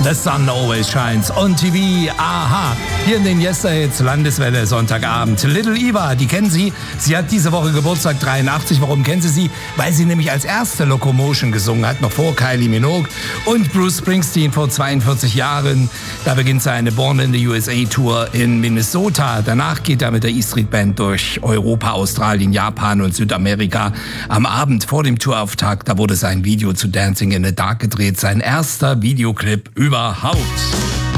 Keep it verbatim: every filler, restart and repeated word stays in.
The Sun Always Shines on T V. Aha. Hier in den Yesterhits, Landeswelle, Sonntagabend. Little Eva, die kennen Sie. Sie hat diese Woche Geburtstag, dreiundachtzig. Warum kennen Sie sie? Weil sie nämlich als erste Locomotion gesungen hat, noch vor Kylie Minogue. Und Bruce Springsteen vor zweiundvierzig Jahren. Da beginnt seine Born in the U S A Tour in Minnesota. Danach geht er mit der E Street Band durch Europa, Australien, Japan und Südamerika. Am Abend vor dem Tourauftakt, da wurde sein Video zu Dancing in the Dark gedreht. Sein erster Videoclip überhaupt.